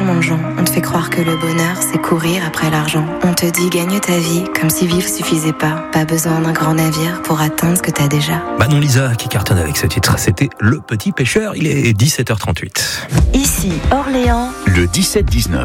tellement de gens. On te fait croire que le bonheur, c'est courir après l'argent. On te dit gagne ta vie, comme si vivre suffisait pas. Pas besoin d'un grand navire pour atteindre ce que t'as déjà. Manon Lisa qui cartonne avec ce titre, c'était Le Petit Pêcheur. Il est 17h38. Ici, Orléans. Le 17-19.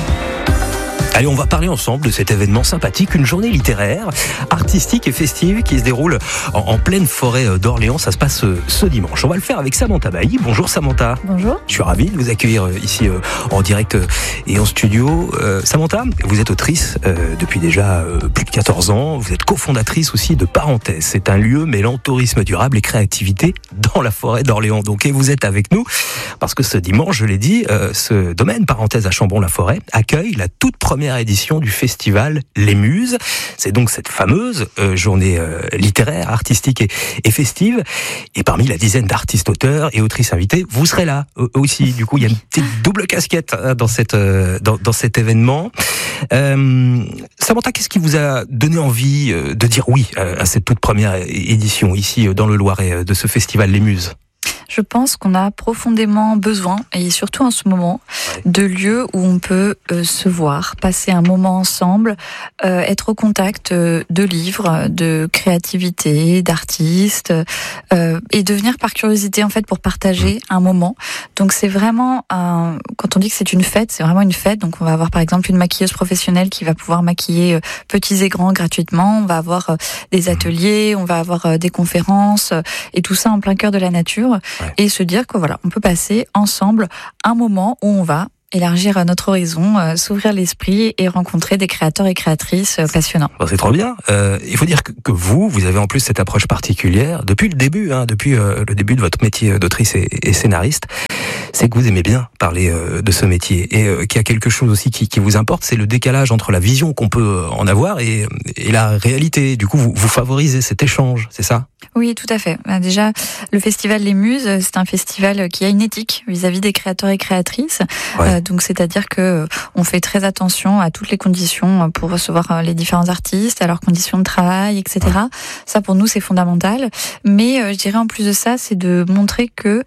Allez, on va parler ensemble de cet événement sympathique, une journée littéraire, artistique et festive qui se déroule en pleine forêt d'Orléans. Ça se passe ce dimanche. On va le faire avec Samantha Bailly. Bonjour Samantha. Bonjour. Je suis ravi de vous accueillir ici en direct et en studio. Samantha, vous êtes autrice depuis déjà plus de 14 ans. Vous êtes cofondatrice aussi de Parenthèse. C'est un lieu mêlant tourisme durable et créativité dans la forêt d'Orléans. Donc, et vous êtes avec nous parce que ce dimanche, je l'ai dit, ce domaine Parenthèse à Chambon-la-Forêt accueille la toute première édition du festival Les Muses. C'est donc cette fameuse journée littéraire, artistique et festive. Et parmi la dizaine d'artistes, auteurs et autrices invités, vous serez là aussi. Du coup, il y a une petite double casquette dans cet événement. Samantha, qu'est-ce qui vous a donné envie de dire oui à cette toute première édition ici dans le Loiret de ce festival Les Muses ? Je pense qu'on a profondément besoin, et surtout en ce moment, de lieux où on peut se voir, passer un moment ensemble, être au contact de livres, de créativité, d'artistes, et de venir par curiosité en fait pour partager un moment. Donc c'est vraiment, quand on dit que c'est une fête, c'est vraiment une fête. Donc on va avoir par exemple une maquilleuse professionnelle qui va pouvoir maquiller petits et grands gratuitement. On va avoir des ateliers, on va avoir des conférences, et tout ça en plein cœur de la nature. Et se dire que voilà, on peut passer ensemble un moment où on va élargir notre horizon, s'ouvrir l'esprit et rencontrer des créateurs et créatrices passionnants. C'est trop bien. Il faut dire que vous avez en plus cette approche particulière depuis le début, depuis le début de votre métier d'autrice et scénariste. C'est que vous aimez bien parler de ce métier et qu'il y a quelque chose aussi qui vous importe, c'est le décalage entre la vision qu'on peut en avoir et la réalité. Du coup, vous favorisez cet échange, c'est ça ? Oui, tout à fait. Déjà, le festival Les Muses, c'est un festival qui a une éthique vis-à-vis des créateurs et créatrices. Ouais. Donc, c'est-à-dire que on fait très attention à toutes les conditions pour recevoir les différents artistes, à leurs conditions de travail, etc. Ouais. Ça, pour nous, c'est fondamental. Mais je dirais en plus de ça, c'est de montrer que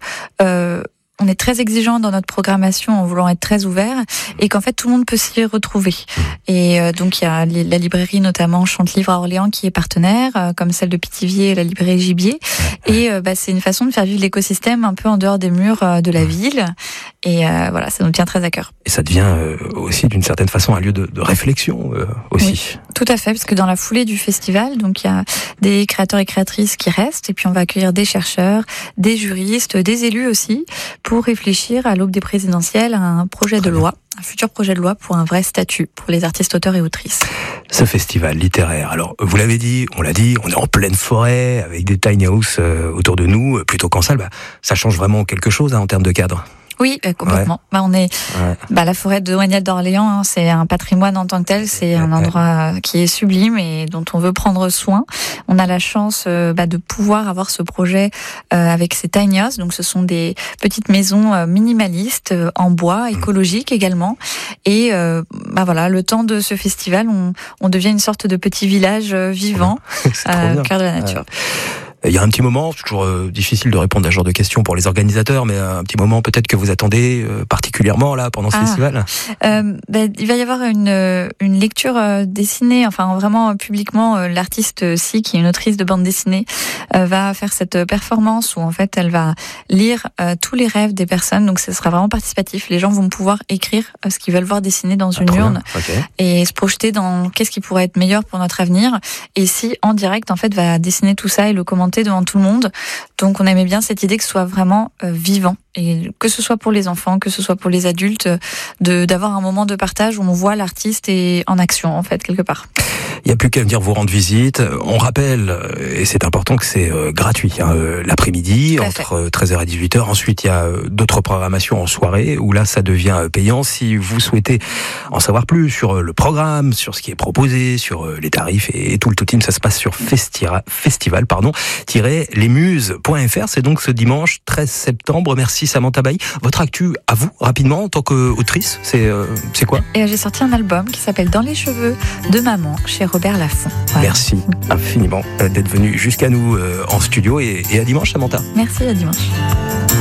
on est très exigeant dans notre programmation en voulant être très ouvert et qu'en fait tout le monde peut s'y retrouver. Et donc il y a la librairie notamment Chante-Livre à Orléans qui est partenaire, comme celle de Pithiviers et la librairie Gibier. Et c'est une façon de faire vivre l'écosystème un peu en dehors des murs de la ville. Et voilà, ça nous tient très à cœur. Et ça devient aussi d'une certaine façon un lieu de réflexion aussi. Oui, tout à fait, parce que dans la foulée du festival, donc il y a des créateurs et créatrices qui restent, et puis on va accueillir des chercheurs, des juristes, des élus aussi, pour réfléchir à l'aube des présidentielles à un projet de loi, un futur projet de loi pour un vrai statut pour les artistes, auteurs et autrices. Ce festival littéraire, alors vous l'avez dit, on l'a dit, on est en pleine forêt avec des tiny houses autour de nous, plutôt qu'en salle, ça change vraiment quelque chose en termes de cadre. Oui, complètement. Ouais. On est, la forêt de Douaniel d'Orléans, c'est un patrimoine en tant que tel, c'est un endroit qui est sublime et dont on veut prendre soin. On a la chance de pouvoir avoir ce projet avec ces tiny houses, donc ce sont des petites maisons minimalistes en bois, écologiques également. Et voilà, le temps de ce festival, on devient une sorte de petit village vivant au cœur de la nature. Il y a un petit moment, c'est toujours difficile de répondre à ce genre de questions pour les organisateurs, mais un petit moment peut-être que vous attendez particulièrement là pendant ce festival. Il va y avoir une lecture dessinée, enfin vraiment publiquement, l'artiste Si, qui est une autrice de bande dessinée, va faire cette performance où en fait elle va lire tous les rêves des personnes, donc ce sera vraiment participatif. Les gens vont pouvoir écrire ce qu'ils veulent voir dessiner dans une urne et se projeter dans qu'est-ce qui pourrait être meilleur pour notre avenir. Et Si, en direct, en fait, va dessiner tout ça et le commenter devant tout le monde. Donc on aimait bien cette idée que ce soit vraiment vivant, et que ce soit pour les enfants, que ce soit pour les adultes, d'avoir un moment de partage où on voit l'artiste en action en fait quelque part. Il n'y a plus qu'à venir vous rendre visite. On rappelle, et c'est important, que c'est gratuit l'après-midi entre 13h et 18h. Ensuite, il y a d'autres programmations en soirée où là, ça devient payant. Si vous souhaitez en savoir plus sur le programme, sur ce qui est proposé, sur les tarifs et tout le tout-in, ça se passe sur festival-lesmuses.fr. C'est donc ce dimanche 13 septembre. Merci Samantha Bailly. Votre actu à vous, rapidement, en tant qu'autrice, c'est quoi ? Et j'ai sorti un album qui s'appelle Dans les cheveux de maman chez Robert Laffont. Voilà. Merci infiniment d'être venu jusqu'à nous en studio et à dimanche Samantha. Merci, à dimanche.